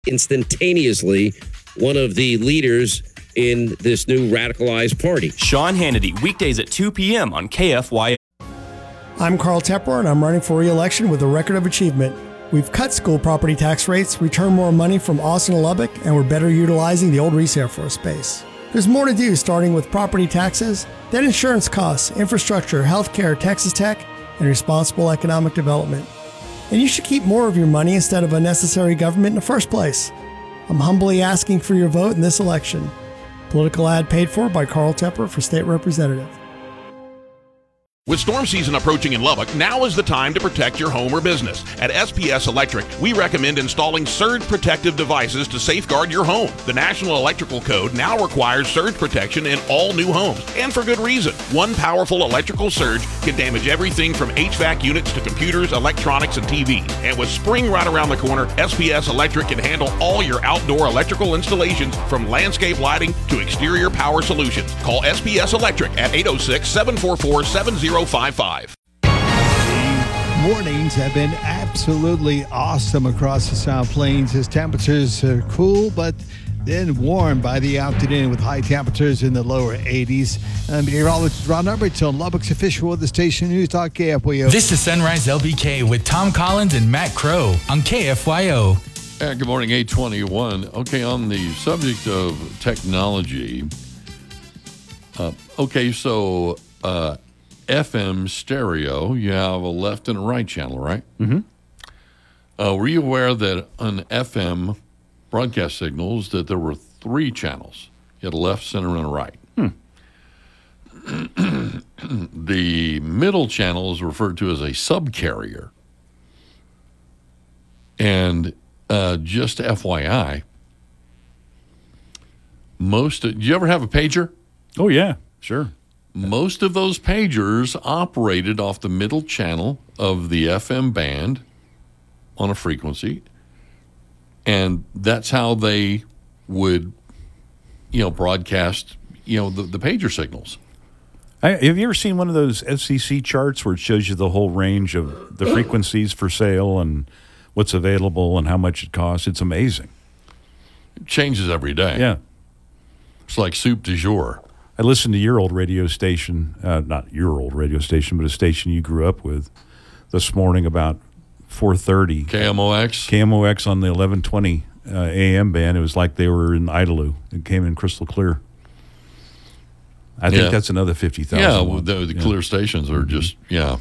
instantaneously one of the leaders in this new radicalized party. Sean Hannity, weekdays at 2 p.m. on KFYO. I'm Carl Tepper, and I'm running for re-election with a record of achievement. We've cut school property tax rates, returned more money from Austin and Lubbock, and we're better utilizing the old Reese Air Force Base. There's more to do, starting with property taxes, then insurance costs, infrastructure, healthcare, Texas Tech, and responsible economic development. And you should keep more of your money instead of unnecessary government in the first place. I'm humbly asking for your vote in this election. Political ad paid for by Carl Tepper for State Representative. With storm season approaching in Lubbock, now is the time to protect your home or business. At SPS Electric, we recommend installing surge protective devices to safeguard your home. The National Electrical Code now requires surge protection in all new homes, and for good reason. One powerful electrical surge can damage everything from HVAC units to computers, electronics, and TVs. And with spring right around the corner, SPS Electric can handle all your outdoor electrical installations, from landscape lighting to exterior power solutions. Call SPS Electric at 806-744-7055. Mornings have been absolutely awesome across the South Plains as temperatures are cool, but then warm by the afternoon with high temperatures in the lower 80s. I'm meteorologist Ron Alberts on Lubbock's official weather station, News Talk KFYO. This is Sunrise LBK with Tom Collins and Matt Crow on KFYO. Good morning, 821. Okay, on the subject of technology, FM stereo, you have a left and a right channel, right? Mm-hmm. Were you aware that on FM broadcast signals that there were 3 channels? You had a left, center, and a right. The middle channel is referred to as a subcarrier. And just FYI, do you ever have a pager? Oh, yeah, sure. Most of those pagers operated off the middle channel of the FM band on a frequency, and that's how they would, broadcast, the pager signals. Have you ever seen one of those FCC charts where it shows you the whole range of the frequencies for sale and what's available and how much it costs? It's amazing. It changes every day. Yeah. It's like soup du jour. I listened to your old radio station, not your old radio station, but a station you grew up with this morning about 4:30. KMOX on the 1120 AM band. It was like they were in Idalou. It came in crystal clear. I think that's another 50,000. Yeah, well, the clear stations are just,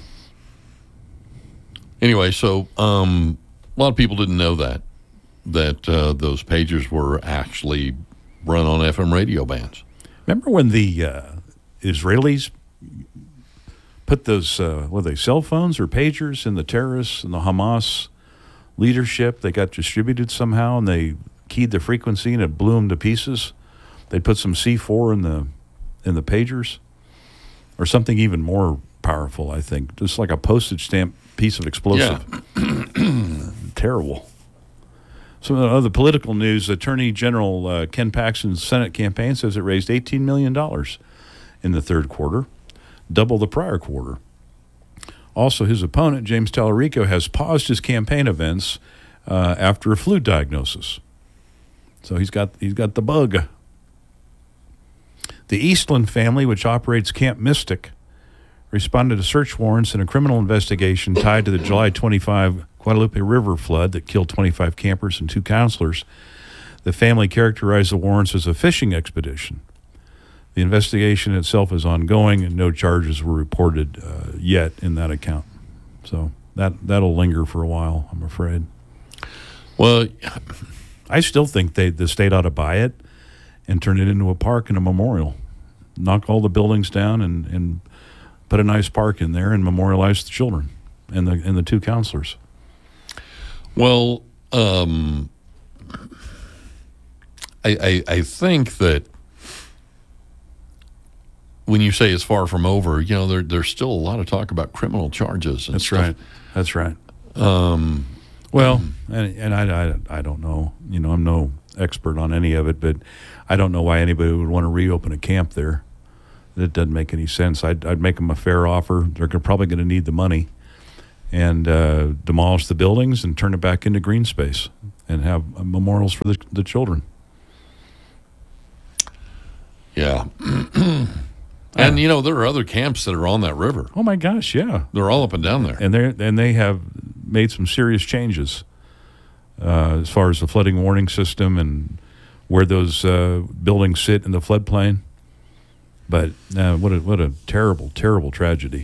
Anyway, so a lot of people didn't know that those pagers were actually run on FM radio bands. Remember when the Israelis put those, cell phones or pagers in the terrorists and the Hamas leadership? They got distributed somehow, and they keyed the frequency, and it blew them to pieces. They put some C4 in the pagers, or something even more powerful, I think. Just like a postage stamp piece of explosive. Yeah. Terrible. Some other political news, Attorney General Ken Paxton's Senate campaign says it raised $18 million in the third quarter, double the prior quarter. Also, his opponent, James Tallarico, has paused his campaign events after a flu diagnosis. So he's got the bug. The Eastland family, which operates Camp Mystic, responded to search warrants in a criminal investigation tied to the July 25 Guadalupe River flood that killed 25 campers and 2 counselors. The family characterized the warrants as a fishing expedition. The investigation itself is ongoing, and no charges were reported yet in that account. So that'll linger for a while, I'm afraid. Well, I still think the state ought to buy it and turn it into a park and a memorial. Knock all the buildings down and put a nice park in there and memorialize the children and the 2 counselors. Well, I think that when you say it's far from over, there's still a lot of talk about criminal charges. And stuff. That's right. Well, and I don't know. I'm no expert on any of it, but I don't know why anybody would want to reopen a camp there. That doesn't make any sense. I'd make them a fair offer. They're probably going to need the money, and demolish the buildings and turn it back into green space and have memorials for the children. Yeah. And, there are other camps that are on that river. Oh, my gosh, yeah. They're all up and down there. And they have made some serious changes as far as the flooding warning system and where those buildings sit in the floodplain. But what a terrible, terrible tragedy.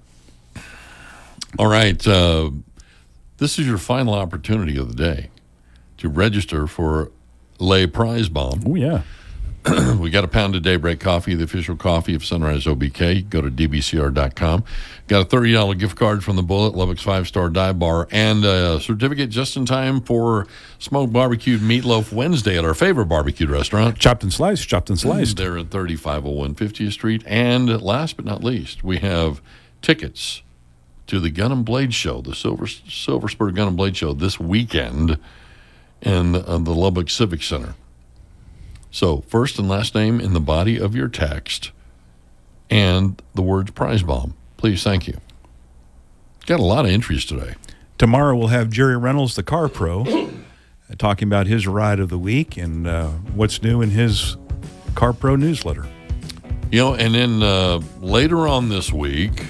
All right. This is your final opportunity of the day to register for Le Prize Bomb. Oh, yeah. We got a pound of Daybreak Coffee, the official coffee of Sunrise OBK. Go to dbcr.com. Got a $30 gift card from the Bullet, Lubbock's 5-star dive bar, and a certificate just in time for smoked barbecued meatloaf Wednesday at our favorite barbecue restaurant. Chopped and sliced. They're at 3501 50th Street. And last but not least, we have tickets to the Gun and Blade Show, the Silver Spur Gun and Blade Show this weekend in the Lubbock Civic Center. So, first and last name in the body of your text and the words Prize Bomb. Please, thank you. Got a lot of entries today. Tomorrow we'll have Jerry Reynolds, the Car Pro, talking about his ride of the week and what's new in his Car Pro newsletter. And then later on this week,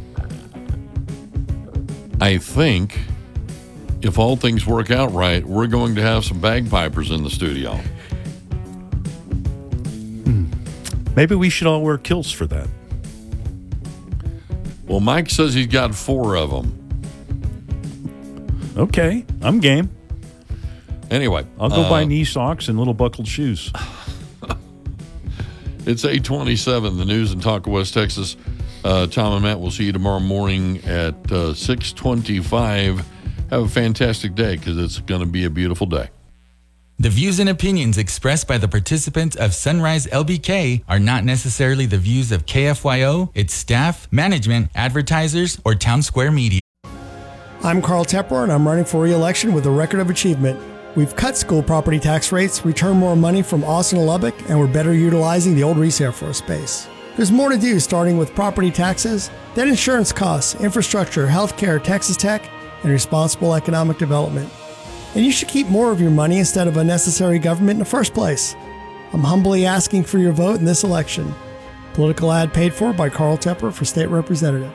I think, if all things work out right, we're going to have some bagpipers in the studio. Maybe we should all wear kilts for that. Well, Mike says he's got 4 of them. Okay, I'm game. Anyway. I'll go buy knee socks and little buckled shoes. It's 8:27, the news and talk of West Texas. Tom and Matt will see you tomorrow morning at 6:25. Have a fantastic day because it's going to be a beautiful day. The views and opinions expressed by the participants of Sunrise LBK are not necessarily the views of KFYO, its staff, management, advertisers, or Town Square Media. I'm Carl Tepper, and I'm running for re-election with a record of achievement. We've cut school property tax rates, returned more money from Austin and Lubbock, and we're better utilizing the old Reese Air Force Base. There's more to do, starting with property taxes, then insurance costs, infrastructure, healthcare, Texas Tech, and responsible economic development. And you should keep more of your money instead of unnecessary government in the first place. I'm humbly asking for your vote in this election. Political ad paid for by Carl Tepper for State Representative.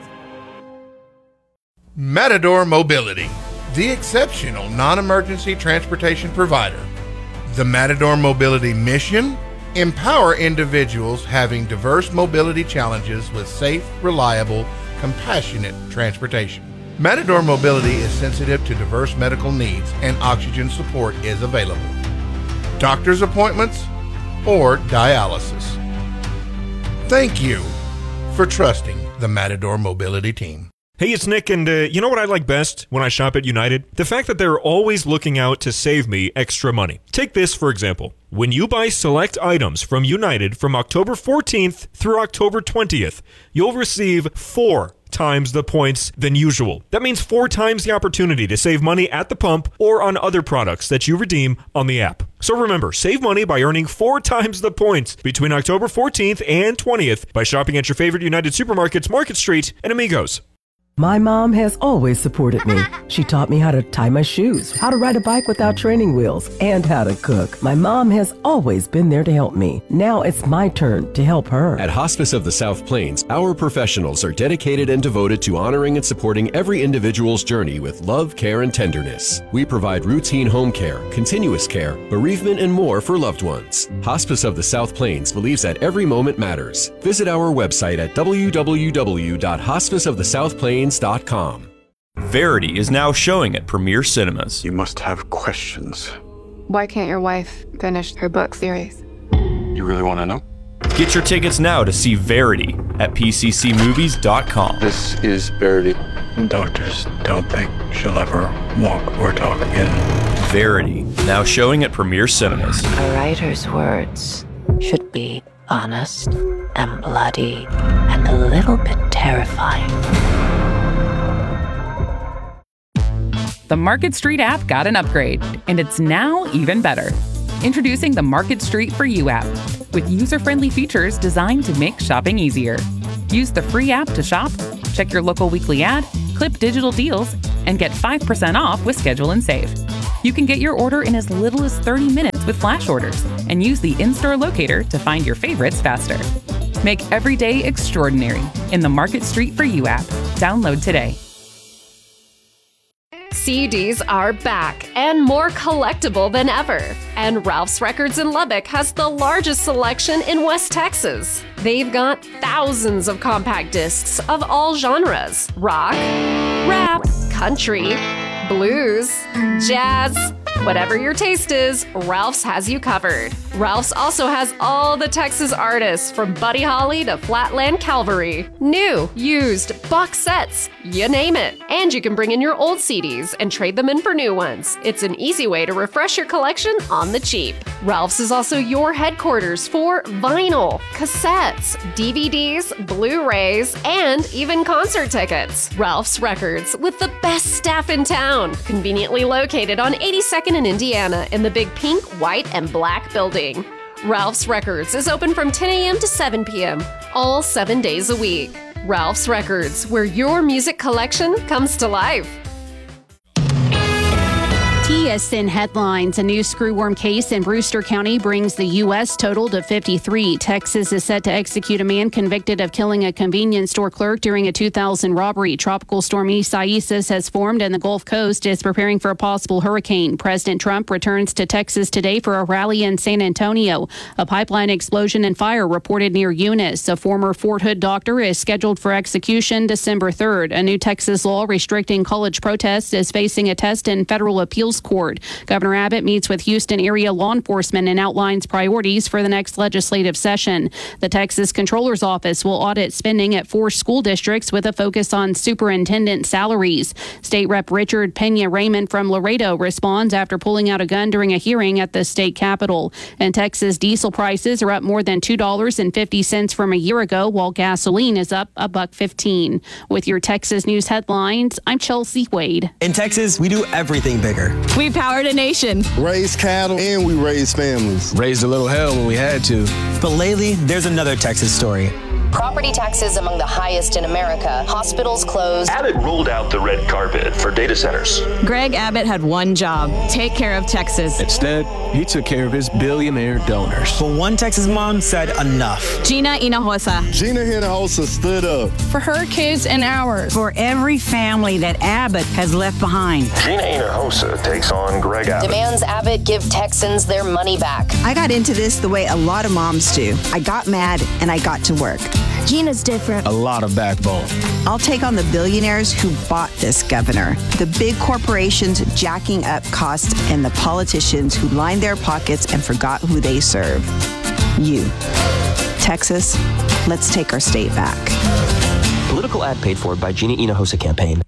Matador Mobility, the exceptional non-emergency transportation provider. The Matador Mobility mission: empower individuals having diverse mobility challenges with safe, reliable, compassionate transportation. Matador Mobility is sensitive to diverse medical needs and oxygen support is available. Doctor's appointments or dialysis. Thank you for trusting the Matador Mobility team. Hey, it's Nick, and you know what I like best when I shop at United? The fact that they're always looking out to save me extra money. Take this, for example. When you buy select items from United from October 14th through October 20th, you'll receive 4 times the points than usual. That means 4 times the opportunity to save money at the pump or on other products that you redeem on the app. So remember, save money by earning 4 times the points between October 14th and 20th by shopping at your favorite United supermarkets, Market Street, and Amigos. My mom has always supported me. She taught me how to tie my shoes, how to ride a bike without training wheels, and how to cook. My mom has always been there to help me. Now it's my turn to help her. At Hospice of the South Plains, our professionals are dedicated and devoted to honoring and supporting every individual's journey with love, care, and tenderness. We provide routine home care, continuous care, bereavement, and more for loved ones. Hospice of the South Plains believes that every moment matters. Visit our website at www.hospiceofthesouthplains.com. Verity is now showing at Premier Cinemas. You must have questions. Why can't your wife finish her book series? You really want to know? Get your tickets now to see Verity at pccmovies.com. This is Verity. Doctors don't think she'll ever walk or talk again. Verity, now showing at Premier Cinemas. A writer's words should be honest and bloody and a little bit terrifying. The Market Street app got an upgrade, and it's now even better. Introducing the Market Street For You app, with user-friendly features designed to make shopping easier. Use the free app to shop, check your local weekly ad, clip digital deals, and get 5% off with Schedule and Save. You can get your order in as little as 30 minutes with flash orders and use the in-store locator to find your favorites faster. Make every day extraordinary in the Market Street for You app. Download today. CDs are back and more collectible than ever. And Ralph's Records in Lubbock has the largest selection in West Texas. They've got thousands of compact discs of all genres: rock, rap, country, blues, jazz. Whatever your taste is, Ralph's has you covered. Ralph's also has all the Texas artists from Buddy Holly to Flatland Cavalry. New, used, box sets, you name it. And you can bring in your old CDs and trade them in for new ones. It's an easy way to refresh your collection on the cheap. Ralph's is also your headquarters for vinyl, cassettes, DVDs, Blu-rays, and even concert tickets. Ralph's Records, with the best staff in town. Conveniently located on 82nd in Indiana in the big pink, white, and black building. Ralph's Records is open from 10 a.m. to 7 p.m., all 7 days a week. Ralph's Records, where your music collection comes to life. TSN headlines. A new screwworm case in Brewster County brings the U.S. total to 53. Texas is set to execute a man convicted of killing a convenience store clerk during a 2000 robbery. Tropical storm Isaias has formed and the Gulf Coast is preparing for a possible hurricane. President Trump returns to Texas today for a rally in San Antonio. A pipeline explosion and fire reported near Eunice. A former Fort Hood doctor is scheduled for execution December 3rd. A new Texas law restricting college protests is facing a test in federal appeals court. Governor Abbott meets with Houston area law enforcement and outlines priorities for the next legislative session. The Texas Comptroller's Office will audit spending at 4 school districts with a focus on superintendent salaries. State Rep Richard Pena Raymond from Laredo responds after pulling out a gun during a hearing at the state capitol. And Texas diesel prices are up more than $2.50 from a year ago, while gasoline is up $1.15. With your Texas news headlines, I'm Chelsea Wade. In Texas, we do everything bigger. We powered a nation. Raised cattle and we raised families. Raised a little hell when we had to. But lately, there's another Texas story. Property taxes among the highest in America. Hospitals closed. Abbott rolled out the red carpet for data centers. Greg Abbott had one job: take care of Texas. Instead, he took care of his billionaire donors. But one Texas mom said enough. Gina Hinojosa. Gina Hinojosa stood up. For her kids and ours. For every family that Abbott has left behind. Gina Hinojosa takes on Greg Abbott. Demands Abbott give Texans their money back. I got into this the way a lot of moms do. I got mad and I got to work. Gina's different. A lot of backbone. I'll take on the billionaires who bought this governor, the big corporations jacking up costs, and the politicians who lined their pockets and forgot who they serve. You. Texas, let's take our state back. Political ad paid for by Gina Hinojosa campaign.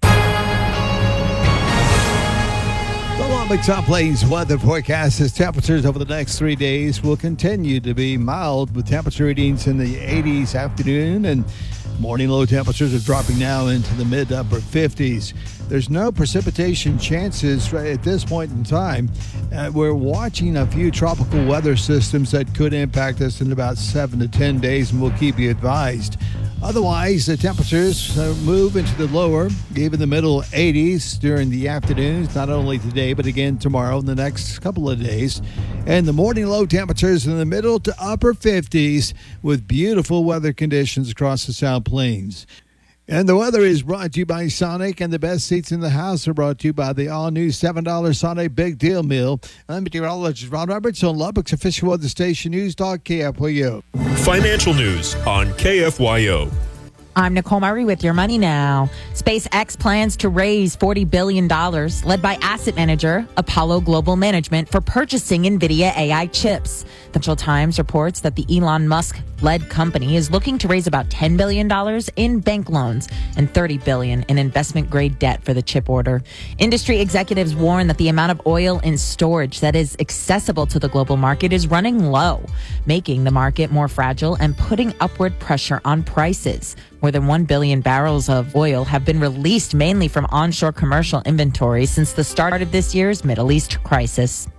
Lubbock South Plains weather forecast says temperatures over the next 3 days will continue to be mild, with temperature readings in the 80s afternoon, and morning low temperatures are dropping now into the mid upper 50s. There's no precipitation chances right at this point in time. We're watching a few tropical weather systems that could impact us in about 7 to 10 days, and we'll keep you advised. Otherwise, the temperatures move into the lower, even the middle 80s during the afternoons, not only today, but again tomorrow and the next couple of days. And the morning low temperatures in the middle to upper 50s with beautiful weather conditions across the South Plains. And the weather is brought to you by Sonic, and the best seats in the house are brought to you by the all-new $7 Sonic Big Deal Meal. I'm meteorologist Ron Roberts on Lubbock's official weather station, News Talk KFYO. Financial news on KFYO. I'm Nicole Murray with your money now. SpaceX plans to raise $40 billion, led by asset manager Apollo Global Management, for purchasing NVIDIA AI chips. The Financial Times reports that the Elon Musk-led company is looking to raise about $10 billion in bank loans and $30 billion in investment-grade debt for the chip order. Industry executives warn that the amount of oil in storage that is accessible to the global market is running low, making the market more fragile and putting upward pressure on prices. More than 1 billion barrels of oil have been released mainly from onshore commercial inventory since the start of this year's Middle East crisis.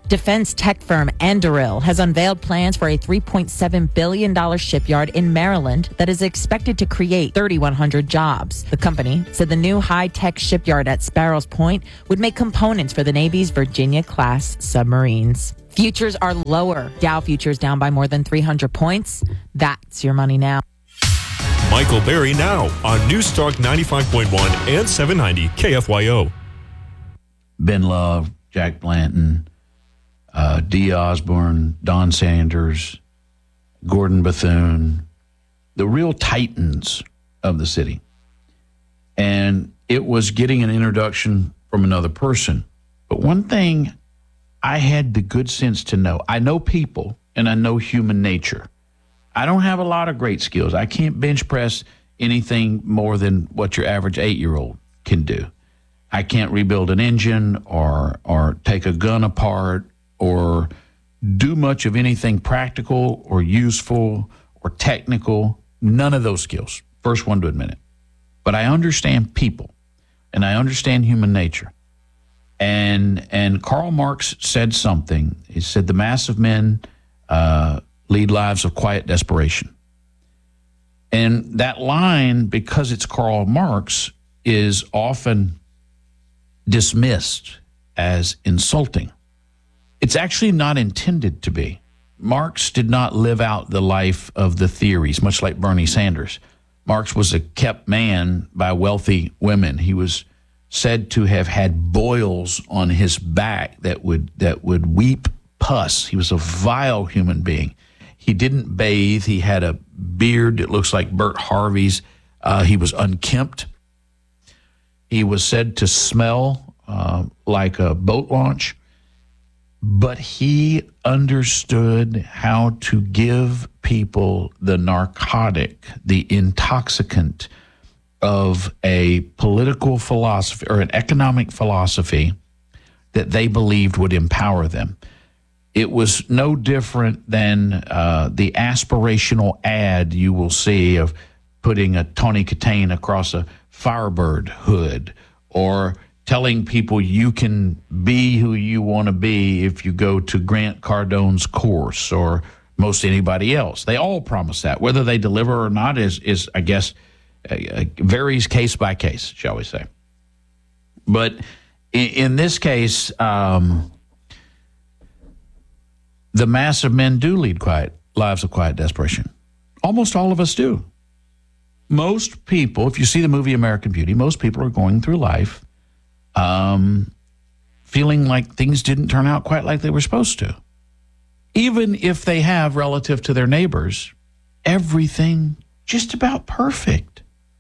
Defense tech firm Anduril has unveiled plans for a $3.7 billion shipyard in Maryland that is expected to create 3,100 jobs. The company said the new high-tech shipyard at Sparrows Point would make components for the Navy's Virginia-class submarines. Futures are lower. Dow futures down by more than 300 points. That's your money now. Michael Berry now on Newstalk 95.1 and 790 KFYO. Ben Love, Jack Blanton, Dee Osborne, Don Sanders, Gordon Bethune, the real titans of the city. And it was getting an introduction from another person. But one thing I had the good sense to know, I know people and I know human nature. I don't have a lot of great skills. I can't bench press anything more than what your average 8-year-old can do. I can't rebuild an engine or take a gun apart or do much of anything practical or useful or technical. None of those skills. First one to admit it. But I understand people and I understand human nature. And Karl Marx said something. He said the mass of men lead lives of quiet desperation. And that line, because it's Karl Marx, is often dismissed as insulting. It's actually not intended to be. Marx did not live out the life of the theories, much like Bernie Sanders. Marx was a kept man by wealthy women. He was said to have had boils on his back that would weep pus. He was a vile human being. He didn't bathe. He had a beard that looks like Bert Harvey's. He was unkempt. He was said to smell like a boat launch. But he understood how to give people the narcotic, the intoxicant of a political philosophy or an economic philosophy that they believed would empower them. It was no different than the aspirational ad you will see of putting a Tony Katane across a Firebird hood, or telling people you can be who you want to be if you go to Grant Cardone's course, or most anybody else. They all promise that. Whether they deliver or not is I guess, varies case by case, shall we say. But in this case, the mass of men do lead quiet lives of quiet desperation. Almost all of us do. Most people, if you see the movie American Beauty, most people are going through life feeling like things didn't turn out quite like they were supposed to. Even if they have, relative to their neighbors, everything just about perfect.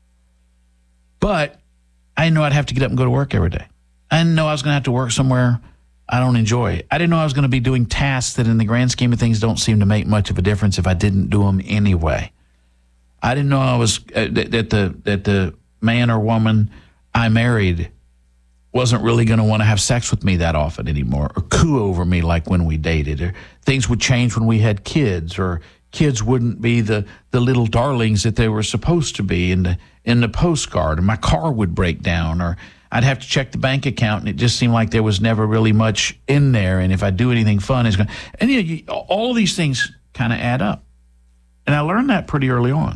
But I didn't know I'd have to get up and go to work every day. I didn't know I was going to have to work somewhere I don't enjoy. I didn't know I was going to be doing tasks that in the grand scheme of things don't seem to make much of a difference if I didn't do them anyway. I didn't know I was that the man or woman I married wasn't really going to want to have sex with me that often anymore, or coo over me like when we dated, or things would change when we had kids, or kids wouldn't be the little darlings that they were supposed to be in the postcard, and my car would break down, or I'd have to check the bank account, and it just seemed like there was never really much in there, and if I do anything fun, it's going to... And all of these things kind of add up. And I learned that pretty early on.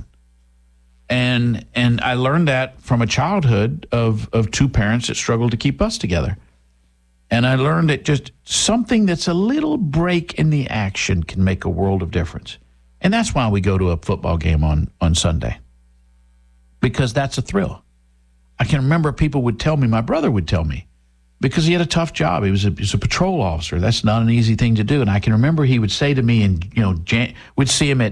And I learned that from a childhood of two parents that struggled to keep us together. And I learned that just something that's a little break in the action can make a world of difference. And that's why we go to a football game on Sunday. Because that's a thrill. I can remember people would tell me, my brother would tell me, because he had a tough job. He was a patrol officer. That's not an easy thing to do. And I can remember he would say to me, and we'd see him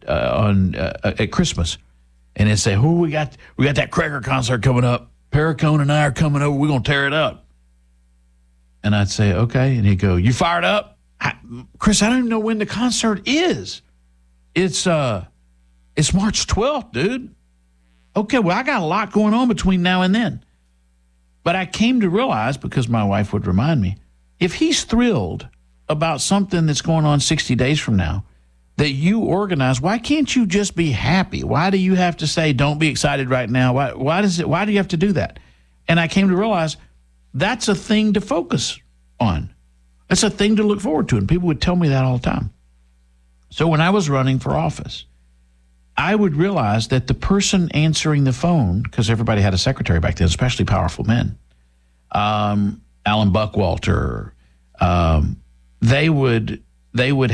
at Christmas. And they'd say, we got that Cracker concert coming up. Perricone and I are coming over. We're going to tear it up. And I'd say, okay. And he'd go, you fired up? Chris, I don't even know when the concert is. It's March 12th, dude. Okay, well, I got a lot going on between now and then. But I came to realize, because my wife would remind me, if he's thrilled about something that's going on 60 days from now, that you organize, why can't you just be happy? Why do you have to say, don't be excited right now? Why do you have to do that? And I came to realize that's a thing to focus on. That's a thing to look forward to, and people would tell me that all the time. So when I was running for office, I would realize that the person answering the phone, because everybody had a secretary back then, especially powerful men, Alan Buckwalter, they would